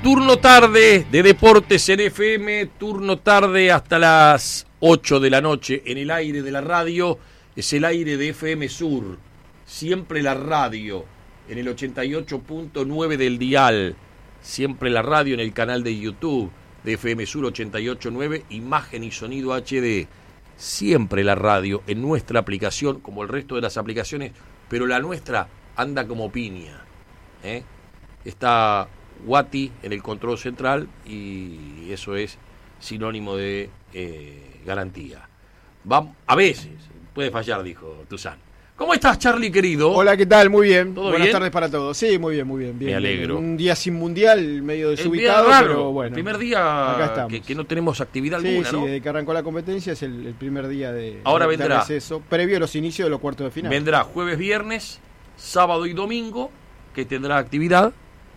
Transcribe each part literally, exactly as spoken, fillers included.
Turno tarde de Deportes en F M, turno tarde hasta las ocho de la noche en el aire de la radio, es el aire de F M Sur, siempre la radio, en el ochenta y ocho punto nueve del dial, siempre la radio en el canal de YouTube de F M Sur ochenta y ocho punto nueve, imagen y sonido H D, siempre la radio en nuestra aplicación, como el resto de las aplicaciones, pero la nuestra anda como piña, ¿eh? Está Guati en el control central y eso es sinónimo de eh, garantía. Va, a veces puede fallar, dijo Tuzán. ¿Cómo estás, Charlie, querido? Hola, ¿qué tal? Muy bien. ¿Todo Buenas bien? tardes para todos. Sí, muy bien, muy bien. bien Me alegro. Bien. Un día sin mundial, medio El desubicado, día raro, pero bueno. primer día acá estamos. que, que no tenemos actividad sí, alguna, sí, ¿no? desde que arrancó la competencia es el, el primer día de, Ahora de, vendrá. de receso, previo a los inicios de los cuartos de final. Vendrá jueves, viernes, sábado y domingo, que tendrá actividad.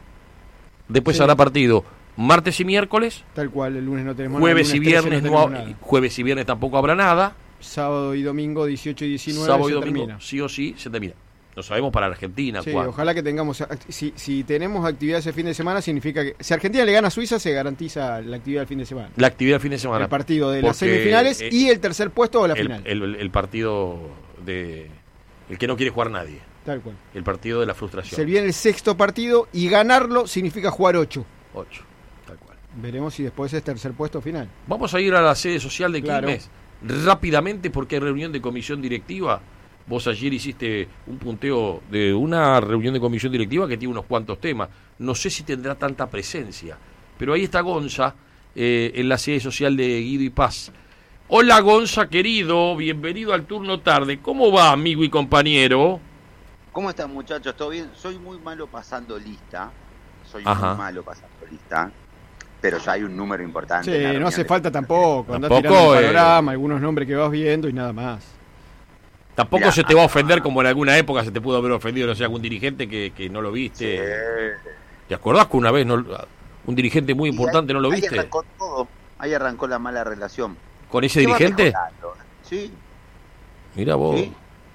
Después Sí. habrá partido martes y miércoles. Tal cual, el lunes no tenemos Jueves nada. y el lunes viernes trece no, tenemos ha- nada. jueves y viernes tampoco habrá nada. Sábado y domingo dieciocho y diecinueve Sábado y se domingo termina. sí o sí se termina. No sabemos para Argentina Sí, cuándo. ojalá que tengamos, si, si tenemos actividad ese fin de semana, significa que si Argentina le gana a Suiza, se garantiza la actividad del fin de semana. La actividad del fin de semana. El partido de las Porque, semifinales eh, y el tercer puesto o la el, final. el- el partido de el que no quiere jugar nadie. Tal cual. El partido de la frustración. Se viene el sexto partido y ganarlo significa jugar ocho. Ocho, tal cual. Veremos si después es tercer puesto final. Vamos a ir a la sede social de Claro. Quilmes rápidamente porque hay reunión de comisión directiva. Vos ayer hiciste un punteo de una reunión de comisión directiva que tiene unos cuantos temas. No sé si tendrá tanta presencia, pero ahí está Gonza eh, en la sede social de Guido y Paz. Hola Gonza, querido, bienvenido al turno tarde. ¿Cómo va, amigo y compañero? ¿Cómo están, muchachos? ¿Todo bien? Soy muy malo pasando lista. Soy Ajá. muy malo pasando lista. Pero ya hay un número importante. Sí, en la no reunión hace de- falta tampoco. Andá Tampoco, tirando el eh. panorama, algunos nombres que vas viendo y nada más. Tampoco Mirá, se te va a ofender como en alguna época se te pudo haber ofendido, no sé, algún dirigente que, que no lo Sí. viste. ¿Te acordás que una vez no, un dirigente muy Y importante ahí- no lo Ahí viste? arrancó todo. Ahí arrancó la mala relación. ¿Con ese ¿Qué va dirigente? mejorando? Sí, Mira vos. sí.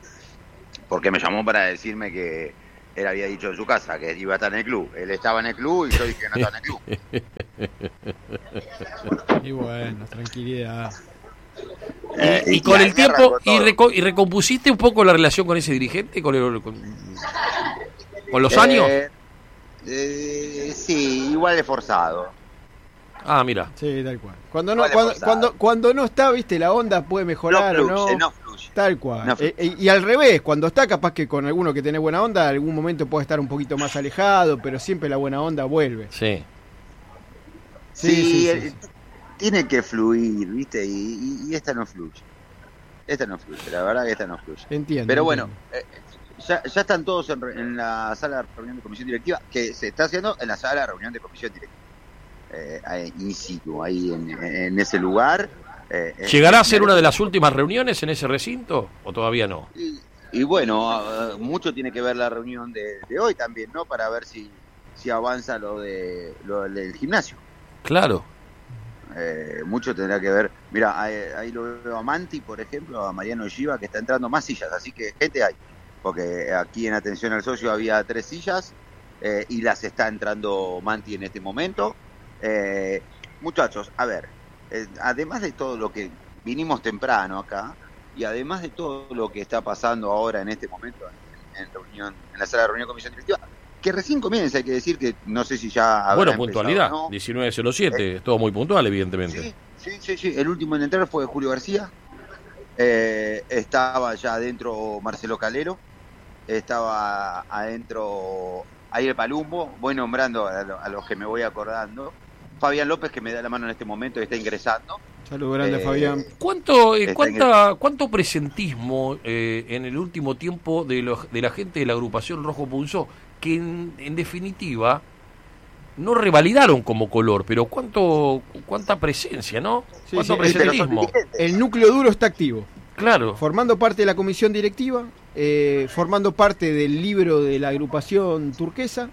Porque me llamó para decirme que él había dicho en su casa que iba a estar en el club. Él estaba en el club y yo dije que no estaba en el club. Y bueno, tranquilidad. Eh, Y, y con ahí el tiempo, arrancó y, todo. reco- y recompusiste un poco la relación con ese dirigente, con, el- con, con los años. Eh, eh, sí, igual de forzado. Ah, mira. Sí, tal cual. Cuando no, Vale, cuando, forzado. cuando, cuando no está, viste, la onda puede mejorar no o fluye, no. no fluye. Tal cual. No fluye. Eh, eh, y al revés, cuando está, capaz que con alguno que tiene buena onda, algún momento puede estar un poquito más alejado, pero siempre la buena onda vuelve. Sí. Sí, Sí, sí, sí, eh, sí. tiene que fluir, ¿viste? Y, y- y esta no fluye. Esta no fluye, la verdad que esta no fluye. Entiendo. Pero bueno, entiendo. eh, ya, ya están todos en, re- en la sala de reunión de comisión directiva, que se está haciendo en la sala de reunión de comisión directiva. Eh, ahí, in situ, ahí en, en ese lugar. eh, ¿Llegará eh, a ser una de las últimas reuniones en ese recinto o todavía no? Y, y bueno, eh, mucho tiene que ver la reunión de, de hoy también, ¿no? Para ver si, si avanza lo, de, lo del gimnasio. Claro. Eh, mucho tendrá que ver. Mira, ahí, ahí lo veo a Manti, por ejemplo, a Mariano Giva, que está entrando más sillas, así que gente hay. Porque aquí en Atención al Socio había tres sillas eh, y las está entrando Manti en este momento. Eh, muchachos, a ver, eh, además de todo lo que vinimos temprano acá y además de todo lo que está pasando ahora en este momento en, en reunión, en la sala de reunión de comisión directiva, que recién comienza, hay que decir que no sé si ya habrá Bueno, empezado puntualidad. o no. diecinueve cero siete. Todo muy puntual, evidentemente. Sí, sí, sí, sí. El último en entrar fue Julio García. Eh, estaba ya adentro Marcelo Calero. Estaba adentro Ariel Palumbo. Voy nombrando a, lo- a los que me voy acordando. Fabián López, que me da la mano en este momento y está ingresando. Saludos grande, eh, Fabián. ¿Cuánto, eh, Está cuánta, ¿Cuánto presentismo eh, en el último tiempo de, los, de la gente de la agrupación Rojo Punzó, que en, en definitiva no revalidaron como color, pero cuánto cuánta presencia, ¿no? Sí, ¿Cuánto sí, Pero son presentismo? dirigentes. El núcleo duro está activo, Claro. formando parte de la comisión directiva, eh, formando parte del libro de la agrupación turquesa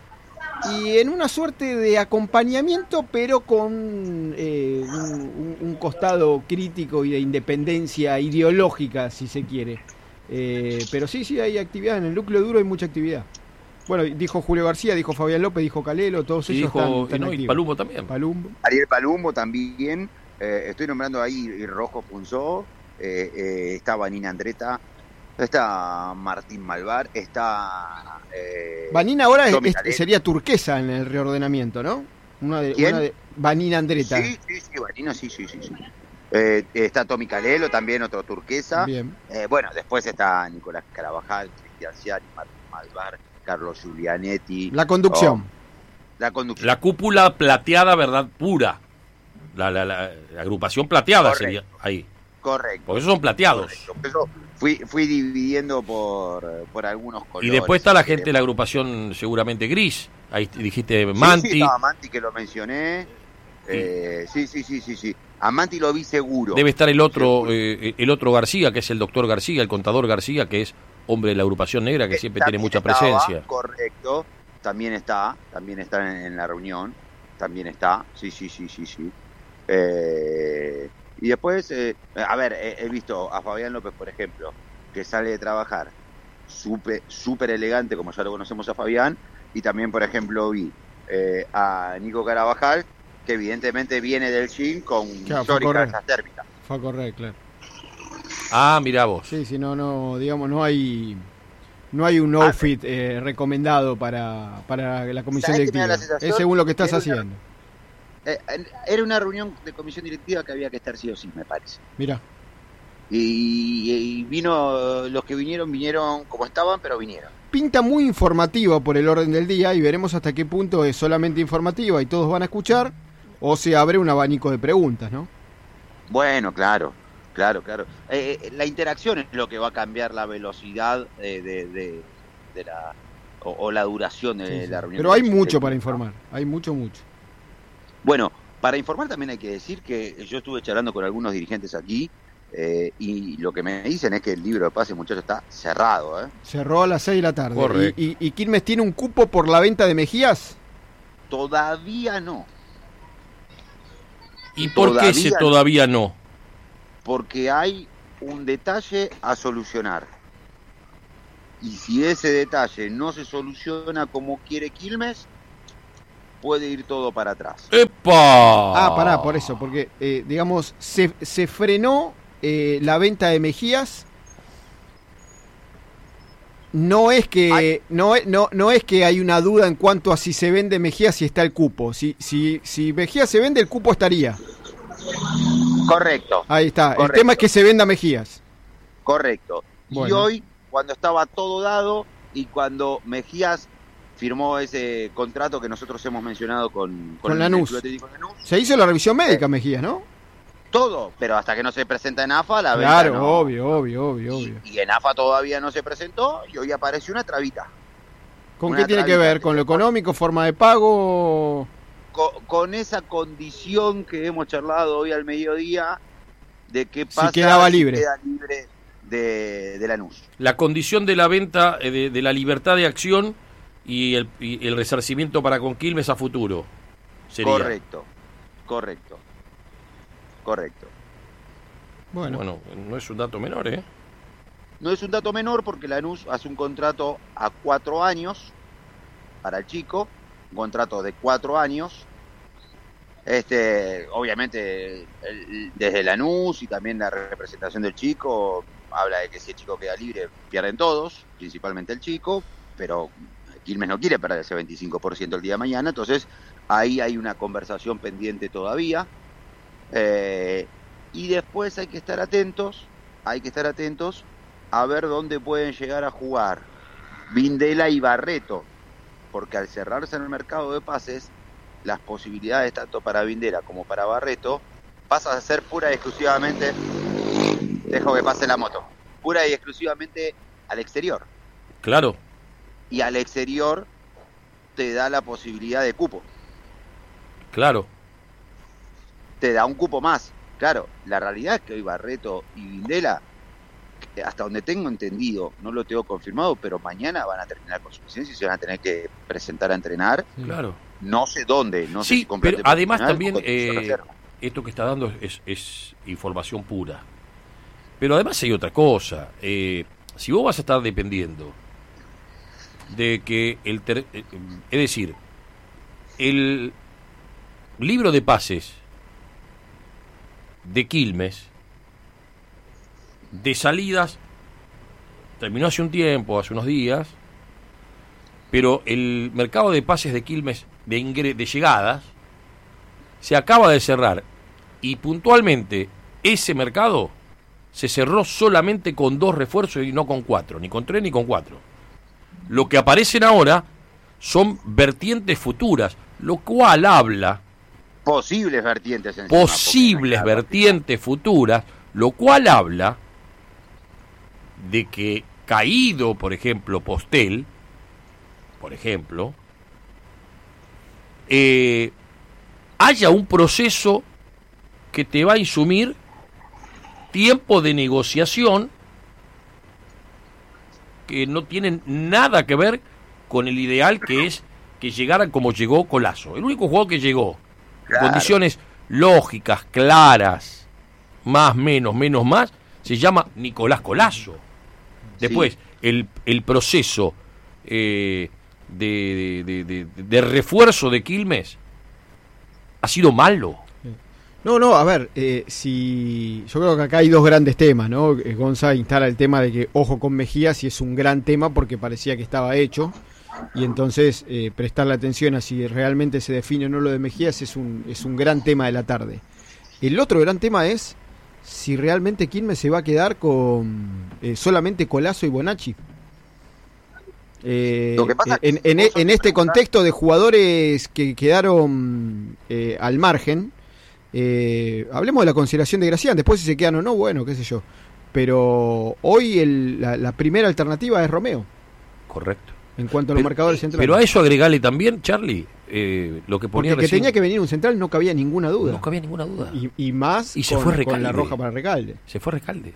y en una suerte de acompañamiento, pero con eh, un, un- un costado crítico y de independencia ideológica, si se quiere. Eh, pero sí, sí, hay actividad. En el núcleo duro hay mucha actividad. Bueno, dijo Julio García, dijo Fabián López, dijo Calelo, todos Y ellos dijo, están, y están no, y activos. Palumbo también. Palumbo. Ariel Palumbo también. Eh, estoy nombrando ahí y Rojo Punzó. Eh, eh, está Vanina Andretta. Está Martín Malvar. Está. Eh, Vanina ahora es- Tommy es- Calero. sería turquesa en el reordenamiento, ¿no? Una de, ¿Quién? una de Vanina Andretta. Sí, sí, sí, Vanina, sí, sí, sí. sí. Eh, está Tommy Calelo, también otro turquesa. Bien. Eh, bueno, después está Nicolás Carabajal, Cristian Ciani, Martín Malvar, Carlos Giulianetti. La conducción. Oh, la conducción. La cúpula plateada, verdad, pura. La, la, la, la agrupación plateada Correcto. sería ahí. Correcto. Porque esos son plateados. Correcto. Por eso fui, fui dividiendo por, por algunos colores. Y después está la si gente de queremos. la agrupación seguramente gris. Ahí dijiste Sí, Manti. Sí, estaba Manti, que lo mencioné. Eh, sí, sí, sí, sí, sí. A Manti lo vi seguro. Debe estar el otro, Seguro. eh, el otro García, que es el doctor García, el contador García, que es hombre de la agrupación negra, que Eh, siempre tiene también mucha estaba, presencia. Correcto. También está, también está en, en la reunión. También está. Sí, sí, sí, sí, sí. Eh, y después, eh, a ver, he, he visto a Fabián López, por ejemplo, que sale de trabajar súper súper elegante, como ya lo conocemos a Fabián, y también, por ejemplo, vi eh, a Nico Carabajal, que evidentemente viene del gym con Claro, fue short y correcto. calzas térmicas. Fue correcto, claro. Ah, mirá vos. Sí, sí, no, no, digamos, no hay no hay un Ah, outfit eh, recomendado para, para la comisión ¿Sabés qué me da directiva. la sensación? Es según lo que estás Que era una- haciendo. Eh, era una reunión de comisión directiva que había que estar sí o sí, me parece. Mira, Y, y vino, los que vinieron, vinieron como estaban, pero vinieron. pinta muy informativa por el orden del día y veremos hasta qué punto es solamente informativa y todos van a escuchar o se abre un abanico de preguntas, ¿no? Bueno, claro, claro, claro. Eh, eh, la interacción es lo que va a cambiar la velocidad eh, de, de, de la o, o la duración de Sí, sí. la reunión. Pero hay de- mucho de- para informar, hay mucho, mucho. Bueno, para informar también hay que decir que yo estuve charlando con algunos dirigentes aquí eh, y lo que me dicen es que el libro de pases, muchachos, está cerrado, ¿eh? Cerró a las seis de la tarde. Correcto. ¿Y, y, y Quilmes tiene un cupo por la venta de Mejías? Todavía no, ¿Y por qué Todavía ese no. todavía no? porque hay un detalle a solucionar. Y si ese detalle no se soluciona como quiere Quilmes, puede ir todo para atrás. ¡Epa! Ah, pará, por eso, porque, eh, digamos, se, se frenó eh, la venta de Mejías. No es que Ay. no, es- no, no es que hay una duda en cuanto a si se vende Mejías, si está el cupo. Si, si, si Mejías se vende, el cupo estaría. Correcto, Ahí está. El Correcto. tema es que se venda Mejías. correcto. Y Bueno. hoy, cuando estaba todo dado y cuando Mejías firmó ese contrato que nosotros hemos mencionado con, Con el Lanús. Club Atlético Lanús, Se hizo la revisión médica, Eh. Mejías, ¿no? todo, pero hasta que no se presenta en A F A, la Claro, venta no. obvio, obvio, obvio, Y, obvio. y en A F A todavía no se presentó y hoy apareció una trabita. ¿Con una qué tiene que trabita ver? que ¿Con lo se pone- económico, forma de pago? Con, con esa condición que hemos charlado hoy al mediodía de qué pasa quedaba si libre. queda libre de, de Lanús. La condición de la venta, eh, de, de la libertad de acción y el, y el resarcimiento para con Quilmes a futuro. Sería. Correcto, correcto, correcto. Bueno, Bueno, no es un dato menor, ¿eh? No es un dato menor porque Lanús hace un contrato a cuatro años para el chico, un contrato de cuatro años. Este, obviamente, el- desde Lanús y también la representación del chico habla de que si el chico queda libre pierden todos, principalmente el chico, pero Quilmes no quiere perder ese veinticinco por ciento el día de mañana, entonces ahí hay una conversación pendiente todavía. Eh, y después hay que estar atentos, hay que estar atentos a ver dónde pueden llegar a jugar Vindela y Barreto, porque al cerrarse en el mercado de pases, las posibilidades tanto para Vindela como para Barreto pasan a ser pura y exclusivamente, dejo que pase la moto, pura y exclusivamente al exterior. Claro. Y al exterior te da la posibilidad de cupo, Claro. te da un cupo más. Claro, la realidad es que hoy Barreto y Vindela, hasta donde tengo entendido, no lo tengo confirmado, pero mañana van a terminar con su licencia y se van a tener que presentar a entrenar. Claro. No sé dónde, no sé Sí, si con pero plantel además profesional también o con condición eh, reserva. esto que está dando es, es información pura. Pero además hay otra cosa. Eh, si vos vas a estar dependiendo de que el ter, es decir, el libro de pases de Quilmes de salidas terminó hace un tiempo, hace unos días, pero el mercado de pases de Quilmes de, ingre, de llegadas se acaba de cerrar y puntualmente ese mercado se cerró solamente con dos refuerzos y no con cuatro, ni con tres ni con cuatro. Lo que aparecen ahora son vertientes futuras, lo cual habla... Posibles vertientes. Encima, posibles vertientes futuras, lo cual habla de que caído, por ejemplo, Postel, por ejemplo, eh, haya un proceso que te va a insumir tiempo de negociación que no tienen nada que ver con el ideal que es que llegaran como llegó Collazo. El único jugador que llegó en claro. condiciones lógicas, claras, más, menos, menos, más, se llama Nicolás Collazo. Después, sí. el, el proceso eh, de, de, de, de, de refuerzo de Quilmes ha sido malo. No, no, a ver, eh, si yo creo que acá hay dos grandes temas, ¿no? Gonza instala el tema de que ojo con Mejías y es un gran tema porque parecía que estaba hecho y entonces eh, prestarle atención a si realmente se define o no lo de Mejías es un, es un gran tema de la tarde. El otro gran tema es si realmente Quilmes se va a quedar con eh, solamente Collazo y Bonacci. Eh, en, en, en este contexto de jugadores que quedaron eh, al margen, eh, hablemos de la consideración de Gracián, después si se quedan o no, bueno, qué sé yo. Pero hoy el, la, la primera alternativa es Romeo. Correcto. En cuanto a los pero, marcadores centrales. Pero a eso agregale también, Charlie, eh, lo que ponía Porque recién. que tenía que venir un central no cabía ninguna duda. No cabía ninguna duda. Y, y más y se con, fue con la roja para Recalde. Se fue Recalde.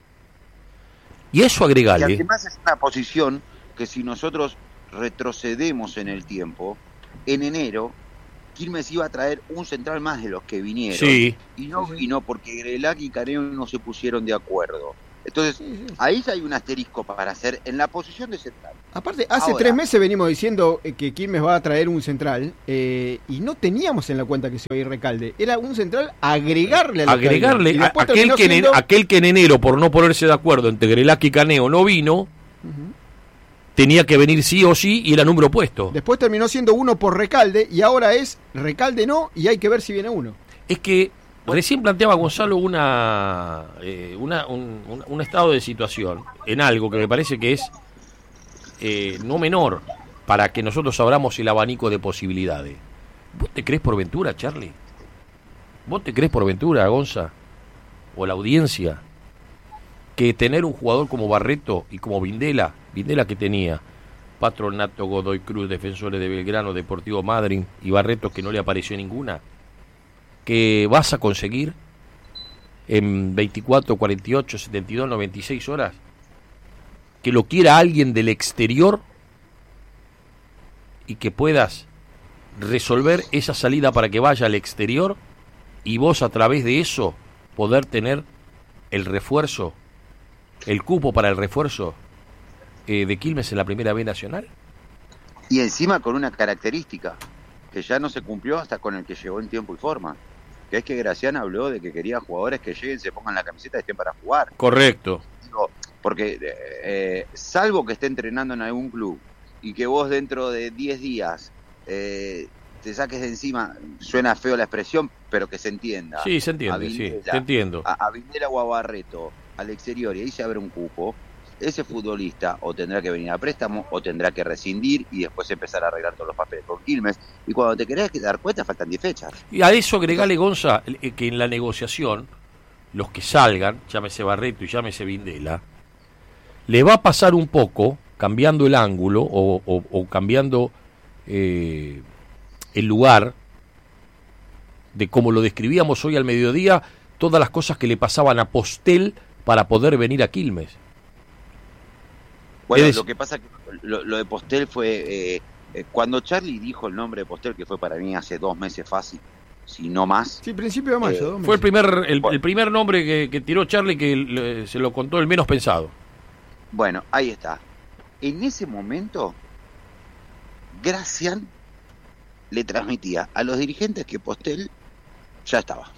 Y eso agregale. Y además es una posición que si nosotros retrocedemos en el tiempo, en enero, Quilmes iba a traer un central más de los que vinieron. Sí. Y no sí, sí. vino porque Grelac y Caneo no se pusieron de acuerdo. Entonces, sí, sí. ahí ya hay un asterisco para hacer en la posición de central. Aparte, hace Ahora, tres meses venimos diciendo que Quilmes va a traer un central eh, y no teníamos en la cuenta que se iba a ir Recalde. Era un central agregarle al Agregarle a, aquel, que siendo... en, aquel que en enero, por no ponerse de acuerdo entre Grelac y Caneo, no vino, uh-huh. tenía que venir sí o sí y era número puesto. Después terminó siendo uno por Recalde y ahora es Recalde no y hay que ver si viene uno. Es que recién planteaba Gonzalo una, eh, una un, un, un estado de situación en algo que me parece que es eh, no menor para que nosotros abramos el abanico de posibilidades. ¿Vos te crees por ventura, Charlie? ¿Vos te crees por ventura, Gonza? ¿O la audiencia? Que tener un jugador como Barreto y como Vindela, Vindela que tenía Patronato, Godoy Cruz, Defensores de Belgrano, Deportivo Madryn y Barreto que no le apareció ninguna, que vas a conseguir en veinticuatro, cuarenta y ocho, setenta y dos, noventa y seis horas, que lo quiera alguien del exterior y que puedas resolver esa salida para que vaya al exterior y vos a través de eso poder tener el refuerzo, el cupo para el refuerzo eh, de Quilmes en la Primera B Nacional. Y encima con una característica que ya no se cumplió hasta con el que llegó en tiempo y forma, que es que Gracián habló de que quería jugadores que lleguen, se pongan la camiseta y estén para jugar. Correcto. Digo, porque eh, salvo que esté entrenando en algún club y que vos dentro de diez días eh, te saques de encima, suena feo la expresión, pero que se entienda. Sí, se entiende, Vindela, sí, te entiendo. A, a Vindela o a Barreto al exterior y ahí se abre un cupo, ese futbolista o tendrá que venir a préstamo o tendrá que rescindir y después empezar a arreglar todos los papeles con Quilmes. Y cuando te querés dar cuenta, faltan diez fechas. Y a eso agregale, Gonza, que en la negociación, los que salgan, llámese Barreto y llámese Vindela, le va a pasar un poco, cambiando el ángulo o, o, o cambiando eh, el lugar, de como lo describíamos hoy al mediodía, todas las cosas que le pasaban a Postel para poder venir a Quilmes. Bueno, es... lo que pasa que lo, lo de Postel fue eh, eh, cuando Charlie dijo el nombre de Postel, que fue para mí hace dos meses fácil, si no más. Sí, principio de mayo. Eh, dos meses. Fue el primer el, el primer nombre que, que tiró Charlie que le, se lo contó el menos pensado. Bueno, ahí está. En ese momento Gracián le transmitía a los dirigentes que Postel ya estaba.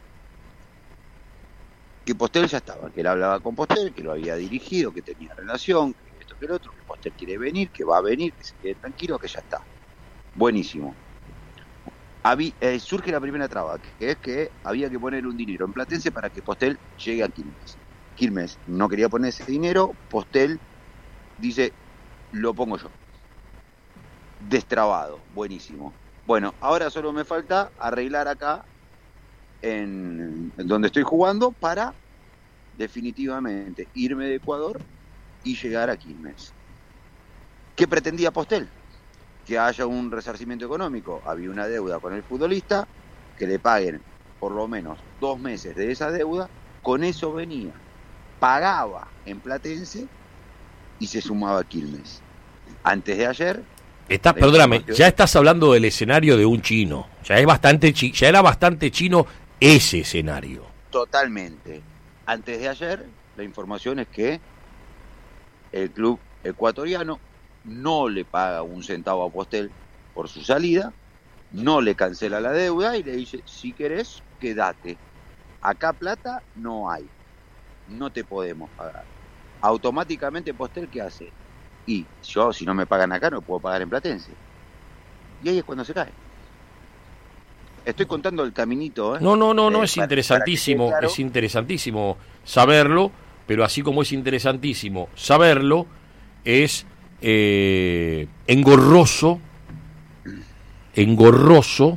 Que Postel ya estaba, que él hablaba con Postel, que lo había dirigido, que tenía relación, que esto, que el otro, que Postel quiere venir, que va a venir, que se quede tranquilo, que ya está. Buenísimo. Habí, eh, surge la primera traba, que es que había que poner un dinero en Platense para que Postel llegue a Quilmes. Quilmes no quería poner ese dinero, Postel dice, lo pongo yo. Destrabado, buenísimo. Bueno, ahora solo me falta arreglar acá en, en donde estoy jugando para definitivamente irme de Ecuador y llegar a Quilmes. ¿Qué pretendía Postel? Que haya un resarcimiento económico. Había una deuda con el futbolista, que le paguen por lo menos dos meses de esa deuda. Con eso venía, pagaba en Platense y se sumaba a Quilmes. Antes de ayer... Está, perdóname, ya estás hablando del escenario de un chino. Ya es bastante chi- ya era bastante chino ese escenario. Totalmente. Antes de ayer, la información es que el club ecuatoriano no le paga un centavo a Postel por su salida, no le cancela la deuda y le dice, si querés, quédate. Acá plata no hay, no te podemos pagar. Automáticamente Postel, ¿qué hace? Y yo, si no me pagan acá, no puedo pagar en Platense. Y ahí es cuando se cae. Estoy contando el caminito, ¿eh? No, no, no, no, eh, es para, interesantísimo, para claro. Es interesantísimo saberlo, pero así como es interesantísimo saberlo, es eh, engorroso, engorroso,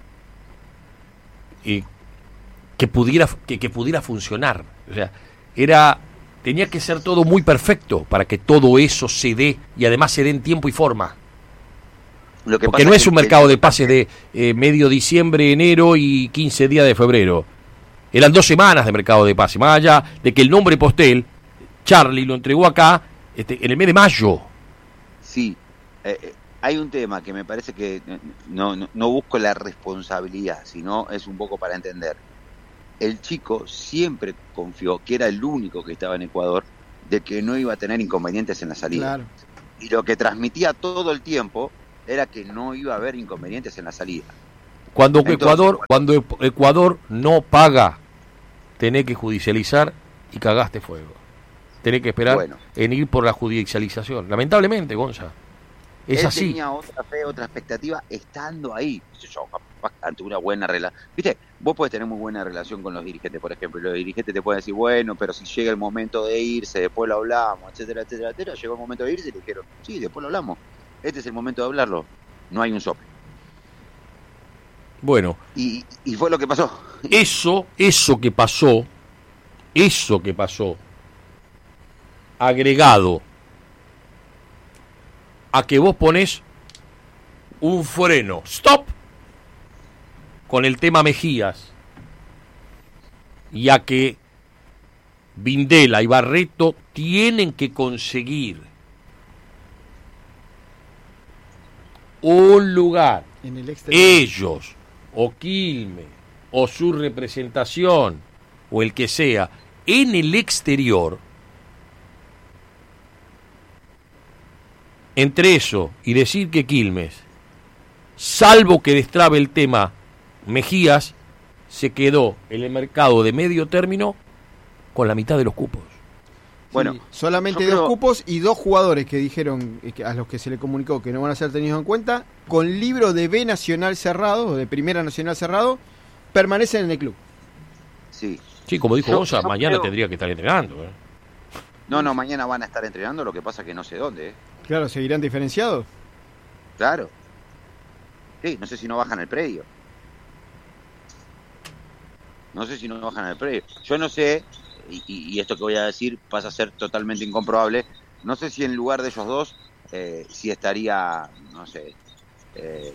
eh, que pudiera que, que pudiera funcionar. O sea, era tenía que ser todo muy perfecto para que todo eso se dé y además se dé en tiempo y forma. Lo que Porque pasa no es que un mercado de pases de eh, medio diciembre, enero y quince días de febrero. Eran dos semanas de mercado de pases, más allá de que el nombre Postel, Charlie lo entregó acá este, en el mes de mayo. Sí, eh, eh, hay un tema que me parece que no, no, no busco la responsabilidad, sino es un poco para entender. El chico siempre confió que era el único que estaba en Ecuador, de que no iba a tener inconvenientes en la salida. Claro. Y lo que transmitía todo el tiempo era que no iba a haber inconvenientes en la salida. Cuando Entonces, Ecuador, bueno. cuando Ecuador no paga, tenés que judicializar y cagaste fuego. Tenés que esperar Bueno. en ir por la judicialización. Lamentablemente, Gonza. Es Él así. tenía otra fe, otra expectativa estando ahí. Yo, capaz, ante una buena relación. Viste, vos podés tener muy buena relación con los dirigentes, por ejemplo. Y los dirigentes te pueden decir, bueno, pero si llega el momento de irse, después lo hablamos, etcétera, etcétera, etcétera. Llegó el momento de irse y le dijeron, sí, después lo hablamos. Este es el momento de hablarlo. No hay un sople. Bueno, Y, y fue lo que pasó. eso, eso que pasó, eso que pasó, agregado a que vos ponés un freno, stop, con el tema Mejías, y a que Vindela y Barreto tienen que conseguir un lugar, En el exterior. ellos, o Quilmes, o su representación, o el que sea, en el exterior. Entre eso y decir que Quilmes, salvo que destrabe el tema Mejías, se quedó en el mercado de medio término con la mitad de los cupos. Bueno, Sí, solamente yo dos creo- cupos y dos jugadores que dijeron, eh, que- a los que se le comunicó que no van a ser tenidos en cuenta, con libro de B Nacional cerrado, o de Primera Nacional cerrado, permanecen en el club. Sí. Sí, como dijo Yo- Gonza, yo mañana creo- tendría que estar entrenando. ¿eh? No, no, mañana van a estar entrenando, lo que pasa que no sé dónde, ¿eh? Claro, ¿seguirán diferenciados? Claro. Sí, no sé si no bajan el predio. No sé si no bajan el predio. Yo no sé, y, y- y esto que voy a decir pasa a ser totalmente incomprobable, no sé si en lugar de ellos dos, eh, si estaría, no sé, eh,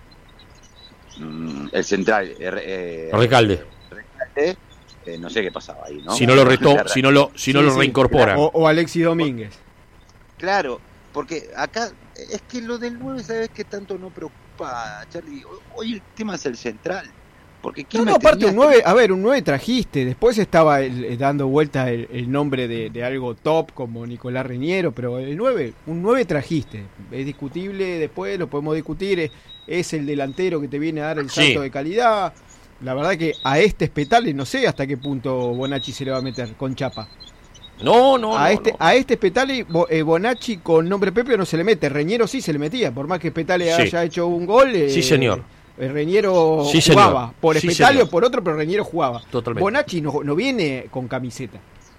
mm, el central, eh, eh, Recalde. Recalde, eh, no sé qué pasaba ahí, ¿no? Si no lo reto- si no lo, si no Sí, lo sí, reincorporan. O, o Alexis Domínguez. Claro, porque acá es que lo del nueve, ¿sabes qué tanto no preocupa, Charlie? Hoy el tema es el central. Porque No, Quilmes no, aparte tenía un nueve, a ver, un nueve trajiste, después estaba el- eh, dando vuelta el, el nombre de, de algo top como Nicolás Reñero, pero el nueve, un nueve trajiste, es discutible, después lo podemos discutir, es, es el delantero que te viene a dar el Sí. salto de calidad. La verdad que a este Spetale no sé hasta qué punto Bonacci se le va a meter con chapa. No, no, a no, este no. a este Spetale Bo- eh, Bonacci con nombre propio no se le mete, Reñero sí se le metía, por más que Spetale Sí. haya hecho un gol. eh, Sí, señor. El Reñero Sí, señor. jugaba, por Sí, Spetale señor. o por otro, pero Reñero jugaba. Totalmente. Bonacci no, no viene con camiseta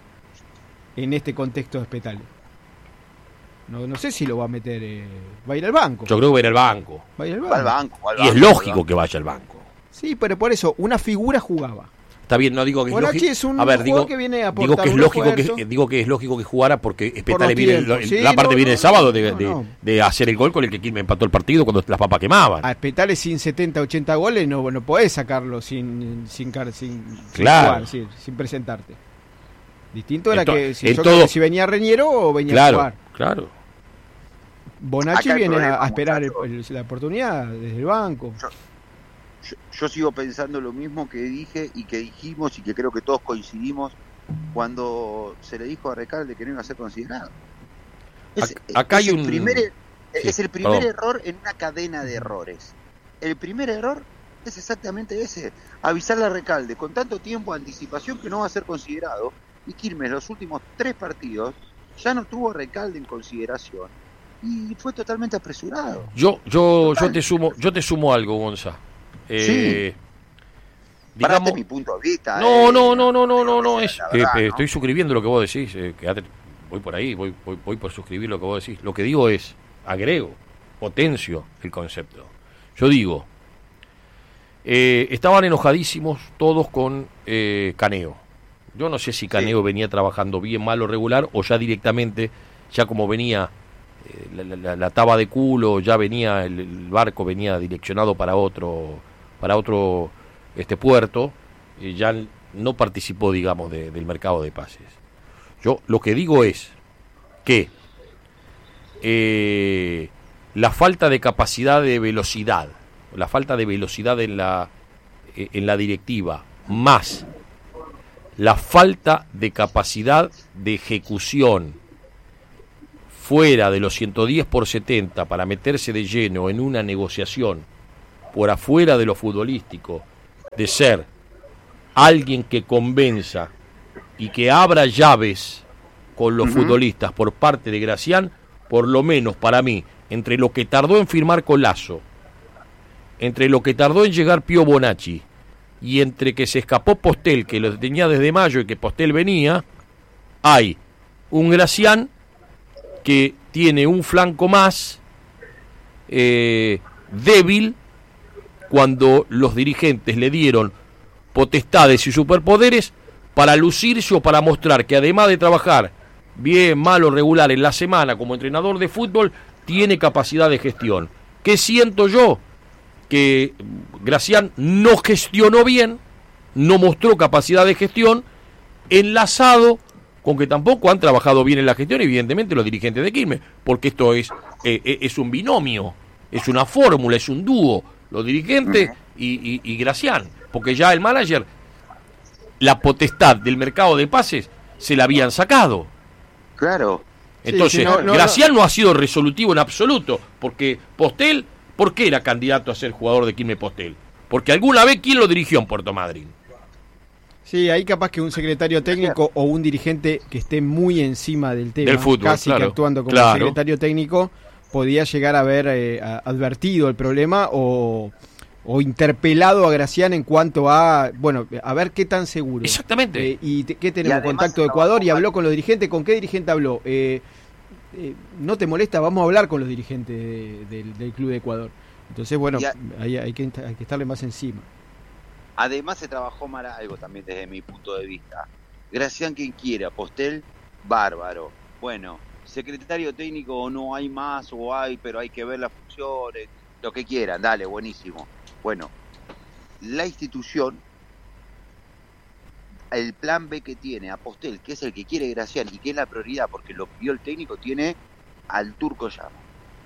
en este contexto de Spetale. No, no sé si lo va a meter, eh, va a ir al banco. Yo creo que va a ir al banco. Va a ir al Va al banco. banco, va al Y es banco, va al lógico banco. que vaya al banco. Sí, pero por eso, una figura jugaba. Está bien, no digo que es Bonacci lógico. es un a ver, jugador digo, que viene a digo aportar que es un lógico esfuerzo. que digo que es lógico que jugara porque Spetale los viene tiempos. el- Sí, la parte no, viene no, el sábado de, no, de- no. de hacer el gol con el que Quilmes empató el partido cuando las papas quemaban. A Spetale sin setenta, ochenta goles no, no podés sacarlo sin sin, car- sin, sin Claro. jugar, sin, sin presentarte. Distinto era En to- que si, en yo todo- creo que si venía Reñero o venía a Claro, jugar. claro. Bonacci Acá el viene problema, a, a esperar el- muchachos. el- la oportunidad desde el banco. Yo, yo sigo pensando lo mismo que dije y que dijimos y que creo que todos coincidimos cuando se le dijo a Recalde que no iba a ser considerado. Es, Ac- acá es hay el un- primer, Sí, es el primer perdón. error en una cadena de errores. El primer error es exactamente ese, avisarle a Recalde con tanto tiempo de anticipación que no va a ser considerado, y Quilmes los últimos tres partidos ya no tuvo a Recalde en consideración y fue totalmente apresurado. Yo, yo, yo Total. te sumo, yo te sumo algo, Gonza. Eh, Para digamos, este es mi punto de vista. no, eh, no, no, no, no, no, no la es. verdad, eh, eh, ¿no? Estoy suscribiendo lo que vos decís. eh, quedate- voy por ahí, voy, voy, voy por suscribir lo que vos decís. Lo que digo es, agrego, potencio el concepto. Yo digo, eh, estaban enojadísimos todos con eh, Caneo. Yo no sé si Caneo Sí. venía trabajando bien, mal o regular, o ya directamente, ya como venía eh, la, la- la- la taba de culo, ya venía el, el barco venía direccionado para otro, para otro este puerto, y ya no participó, digamos, de- del mercado de pases. Yo lo que digo es que eh, la falta de capacidad de velocidad, la falta de velocidad en la eh, en la directiva, más la falta de capacidad de ejecución fuera de los ciento diez por setenta para meterse de lleno en una negociación por afuera de lo futbolístico, de ser alguien que convenza y que abra llaves con los Ujú. futbolistas por parte de Gracián, por lo menos para mí, entre lo que tardó en firmar con Lazo, entre lo que tardó en llegar Pío Bonacci y entre que se escapó Postel, que lo tenía desde mayo y que Postel venía, hay un Gracián que tiene un flanco más eh, débil cuando los dirigentes le dieron potestades y superpoderes para lucirse o para mostrar que además de trabajar bien, mal o regular en la semana como entrenador de fútbol, tiene capacidad de gestión. ¿Qué siento yo? Que Gracián no gestionó bien, no mostró capacidad de gestión, enlazado con que tampoco han trabajado bien en la gestión, evidentemente, los dirigentes de Quilmes, porque esto es, eh, eh, es un binomio, es una fórmula, es un dúo, los dirigentes y, y, y Gracián, porque ya el manager, la potestad del mercado de pases, se la habían sacado. Claro. Entonces, sí, no, no, Gracián no ha sido resolutivo en absoluto, porque Postel, ¿por qué era candidato a ser jugador de Quilmes Postel? Porque alguna vez, ¿quién lo dirigió en Puerto Madryn? Sí, ahí capaz que un secretario técnico o un dirigente que esté muy encima del tema, Del fútbol, casi claro, que actuando como claro. secretario técnico, podía llegar a haber eh, a- advertido el problema o, o interpelado a Gracián en cuanto a, bueno, a ver qué tan seguro. Exactamente. Eh, y te- qué Y tenemos, además contacto de trabajó Ecuador y mal. habló con los dirigentes. ¿Con qué dirigente habló? Eh, eh, no te molesta, vamos a hablar con los dirigentes de- del, del Club de Ecuador. Entonces, bueno, Y a- ahí hay que, hay que estarle más encima. Además se trabajó mal algo también desde mi punto de vista. Gracián quien quiera, Postel, bárbaro. Bueno, secretario técnico o no hay más o hay, pero hay que ver las funciones, lo que quieran, dale, buenísimo. Bueno, la institución, el plan B que tiene a Postel, que es el que quiere Gracián y que es la prioridad porque lo pidió el técnico, tiene al Turco Llama.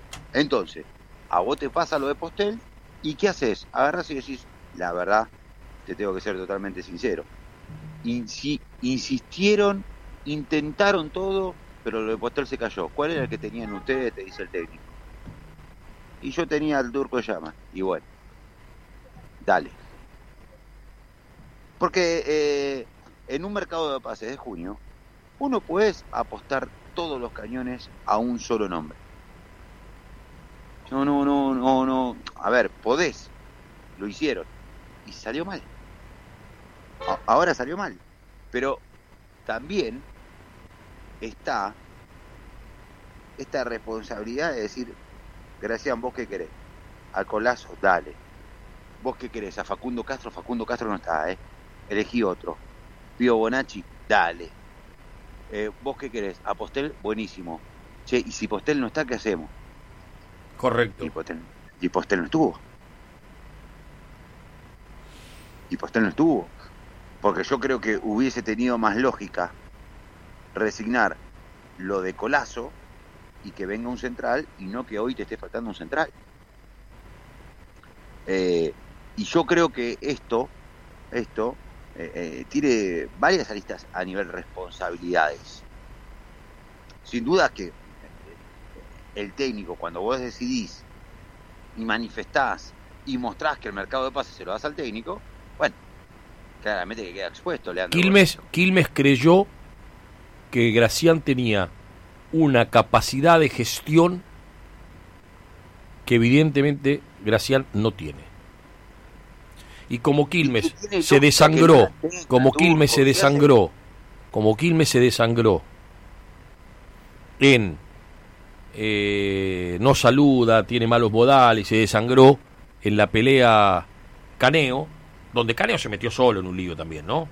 Entonces, a vos te pasa lo de Postel y ¿qué haces? Agarras y decís, la verdad, te tengo que ser totalmente sincero. Insi- insistieron, intentaron todo, pero lo de Postel se cayó. ¿Cuál era el que tenían ustedes? Te dice el técnico. Y yo tenía al Turco Llama. Y bueno, dale. Porque eh, en un mercado de pases de junio, uno puede apostar todos los cañones a un solo nombre. No, no, no, no, no. A ver, podés. Lo hicieron. Y salió mal. A- ahora salió mal. Pero también está esta responsabilidad de decir, Gracián, ¿vos qué querés? Al Colazo, dale. ¿Vos qué querés? A Facundo Castro, Facundo Castro no está, ¿eh? Elegí otro. Pío Bonacci, dale. Eh, ¿Vos qué querés? A Postel, buenísimo. Che, y si Postel no está, ¿qué hacemos? Correcto. Y Postel, y Postel no estuvo. Y Postel no estuvo. Porque yo creo que hubiese tenido más lógica resignar lo de Colazo y que venga un central y no que hoy te esté faltando un central. Eh, y yo creo que esto, esto eh, eh, tiene varias aristas a nivel responsabilidades. Sin duda que el técnico, cuando vos decidís y manifestás y mostrás que el mercado de pases se lo das al técnico, bueno, claramente que queda expuesto. Leandro Quilmes, Quilmes creyó que Gracián tenía una capacidad de gestión que evidentemente Gracián no tiene. Y como Quilmes se desangró, como Quilmes se desangró, como Quilmes se desangró en eh, no saluda, tiene malos modales, se desangró en la pelea Caneo, donde Caneo se metió solo en un lío también, ¿no?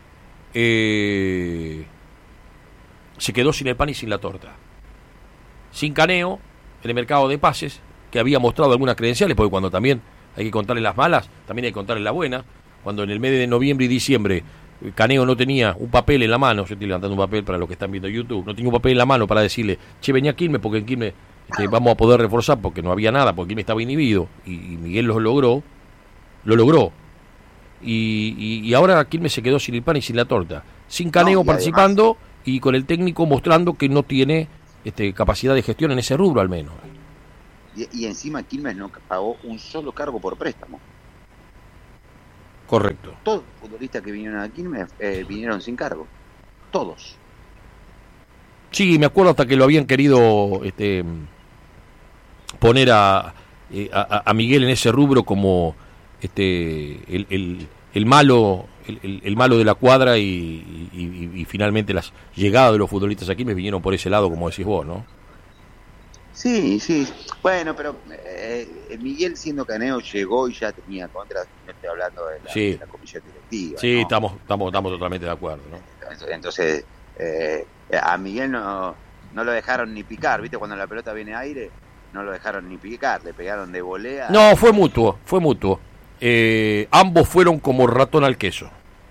Eh, se quedó sin el pan y sin la torta. Sin Caneo, en el mercado de pases, que había mostrado algunas credenciales, porque cuando también hay que contarle las malas, también hay que contarle las buenas. Cuando en el mes de noviembre y diciembre Caneo no tenía un papel en la mano, yo estoy levantando un papel para los que están viendo YouTube, no tenía un papel en la mano para decirle, che, venía Quilmes, porque en Quilmes este, vamos a poder reforzar, porque no había nada, porque Quilmes estaba inhibido, y, y Miguel lo logró, lo logró. Y, y, y ahora Quilmes se quedó sin el pan y sin la torta, sin Caneo no, y participando además, y con el técnico mostrando que no tiene este, capacidad de gestión en ese rubro al menos. Y, y encima Quilmes no pagó un solo cargo por préstamo. Correcto. Todos los futbolistas que vinieron a Quilmes eh, vinieron sin cargo. Todos. Sí, me acuerdo hasta que lo habían querido este, poner a, eh, a, a Miguel en ese rubro como este el, el, el malo el, el malo de la cuadra y, y, y, y finalmente las llegadas de los futbolistas aquí me vinieron por ese lado, como decís vos, ¿no? Sí, sí. Bueno, pero eh, Miguel siendo Caneo llegó y ya tenía contra, no estoy hablando de la, sí. de la comisión directiva. Sí, ¿no? estamos, estamos, estamos totalmente de acuerdo, ¿no? Entonces, entonces eh, a Miguel no, no lo dejaron ni picar, ¿viste? Cuando la pelota viene a aire, no lo dejaron ni picar, le pegaron de volea. No, fue mutuo, fue mutuo. Eh, ambos fueron como ratón al queso.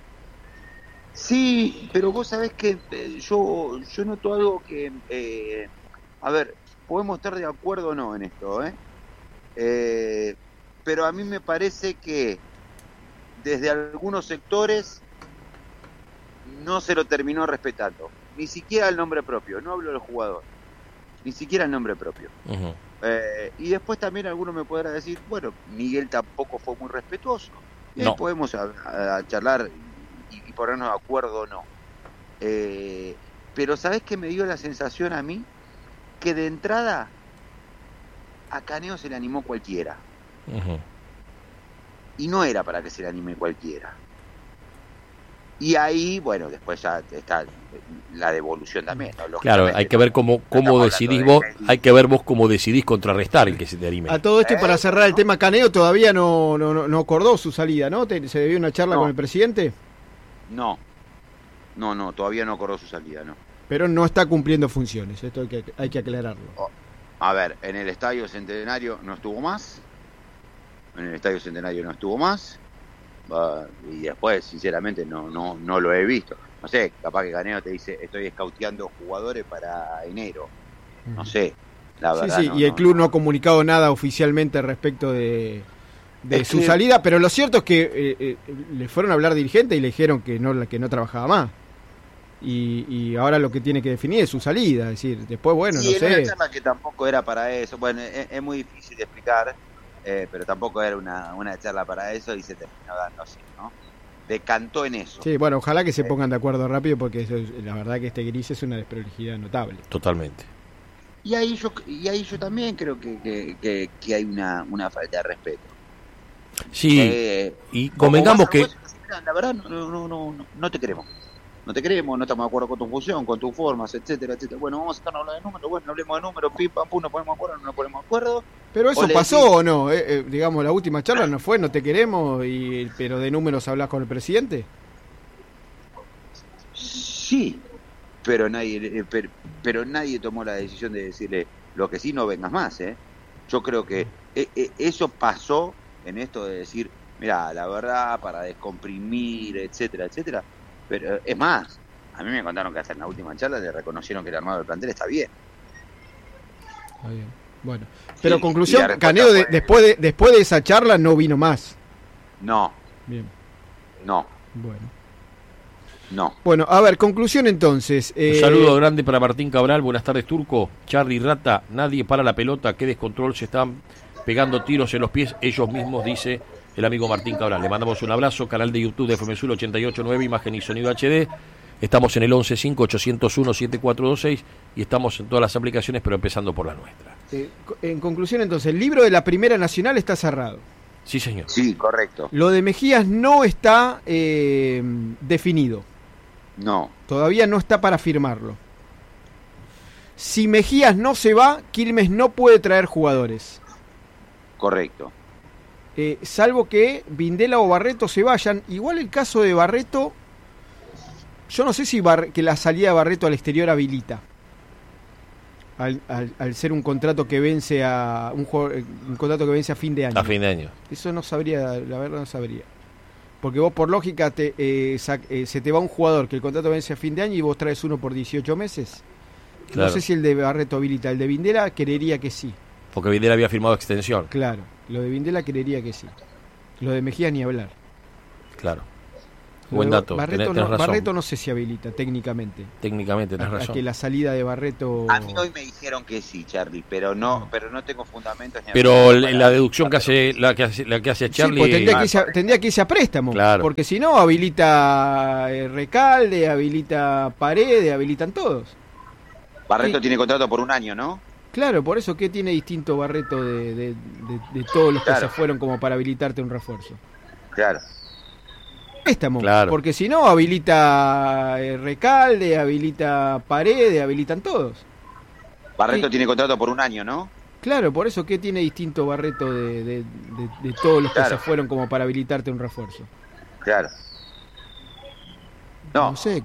Sí, pero vos sabés que eh, yo, yo noto algo que, eh, a ver, podemos estar de acuerdo o no en esto, ¿eh? Eh, pero a mí me parece que desde algunos sectores no se lo terminó respetando, ni siquiera el nombre propio, no hablo del jugador, ni siquiera el nombre propio. Uh-huh. Eh, y después también alguno me podrá decir, bueno, Miguel tampoco fue muy respetuoso, y no. Ahí podemos a, a, a charlar y, y ponernos de acuerdo o no. Eh, pero ¿sabés qué me dio la sensación a mí? Que de entrada a Caneo se le animó cualquiera. Uh-huh. Y no era para que se le anime cualquiera. Y ahí, bueno, después ya está la devolución también, ¿no? Claro, hay que ver cómo, cómo decidís vos, de... hay que ver vos cómo decidís contrarrestar el que se te anime. A todo esto, y para cerrar el tema Caneo, todavía no, no, no acordó su salida, ¿no? ¿Se debió una charla no. con el presidente? No, no, no, todavía no acordó su salida, no. Pero no está cumpliendo funciones, esto hay que, hay que aclararlo. A ver, en el Estadio Centenario no estuvo más, en el Estadio Centenario no estuvo más, uh, y después, sinceramente, no, no, no lo he visto. No sé, capaz que Caneo te dice, estoy escauteando jugadores para enero, no sé, la verdad. Sí, sí, no, y el no, club no. no ha comunicado nada oficialmente respecto de, de es su que... salida, pero lo cierto es que eh, eh, le fueron a hablar dirigente y le dijeron que no, que no trabajaba más. Y, y ahora lo que tiene que definir es su salida, es decir, después, bueno, sí, no sé. Era una charla que tampoco era para eso, bueno, es, es muy difícil de explicar, eh, pero tampoco era una, una charla para eso y se terminó dando así, ¿no? Decantó en eso. Sí, bueno, ojalá que se pongan de acuerdo rápido porque eso es, la verdad que este gris es una desprolijidad notable. Totalmente. Y ahí yo y ahí yo también creo que, que, que, que hay una, una falta de respeto. Sí, eh, y convengamos que... La verdad, no, no, no, no, no te queremos. No te queremos, no estamos de acuerdo con tu función, con tus formas, etcétera, etcétera. Bueno, vamos a estar hablando de números, bueno, hablemos de números, pim, pam, pum, nos ponemos de acuerdo, no nos ponemos de acuerdo. Pero eso o pasó decís, o no, eh, eh, digamos, la última charla no fue, no te queremos, y pero de números hablas con el presidente. Sí, pero nadie, eh, pero, pero nadie tomó la decisión de decirle, lo que sí, no vengas más, ¿eh? Yo creo que eh, eh, eso pasó en esto de decir, mira, la verdad, para descomprimir, etcétera, etcétera. Pero eh, es más, a mí me contaron que hasta en la última charla le reconocieron que el armado del plantel está bien. Está bien. Bueno, pero Sí, conclusión, y la respuesta Canedo de- fue- después de después de esa charla no vino más. No, Bien, no, bueno. no. Bueno, a ver, conclusión entonces. Un eh, saludo grande para Martín Cabral, buenas tardes Turco, Charly Rata, nadie para la pelota, qué descontrol, se están pegando tiros en los pies ellos mismos, dice el amigo Martín Cabral. Le mandamos un abrazo, canal de YouTube de F M Sur ochenta y ocho punto nueve, imagen y sonido H D. Estamos en el once cinco ocho cero uno siete cuatro dos seis y estamos en todas las aplicaciones, pero empezando por la nuestra. eh, en conclusión entonces, el libro de la Primera Nacional está cerrado. Sí, señor. Sí, correcto. Lo de Mejías no está eh, definido. No, Todavía no está para firmarlo. Si Mejías no se va, Quilmes no puede traer jugadores. correcto. Eh, salvo que Vindela o Barreto se vayan. Igual el caso de Barreto, yo no sé si Bar- que la salida de Barreto al exterior habilita. Al, al- al ser un contrato que vence a un, jugador- un contrato que vence a fin de año. A fin de año. Eso no sabría, la verdad no sabría. Porque vos por lógica te, eh, sac- eh, se te va un jugador que el contrato vence a fin de año y vos traes uno por dieciocho meses. Claro. No sé si el de Barreto habilita. El de Vindela creería que sí. Porque Videla había firmado extensión. Claro. Lo de Vindela creería que sí. Lo de Mejía ni hablar. Claro. Lo Buen de dato. Barreto, tenés, tenés no, razón. Barreto no sé si habilita técnicamente. Técnicamente tenés A, a razón. que la salida de Barreto... A mí hoy me dijeron que sí, Charly, pero no, pero no tengo fundamentos. Ni Pero argumentos la, para- la deducción que hace la que hace, la que hace Sí, Charly... pues tendría, Ah, que irse a, correcto. tendría que irse a préstamo. Claro. Porque si no, habilita eh, Recalde, habilita Paredes, habilitan todos. Barreto Sí. tiene contrato por un año, ¿no? Claro, por eso, ¿qué tiene distinto Barreto de, de, de- de todos los que Claro. se fueron como para habilitarte un refuerzo? Claro. Préstamo. Claro. Porque si no, habilita eh, Recalde, habilita Paredes, habilitan todos. Barreto Sí. tiene contrato por un año, ¿no? Claro, por eso, ¿qué tiene distinto Barreto de, de- de- de todos los que Claro. se fueron como para habilitarte un refuerzo? Claro. No, No sé,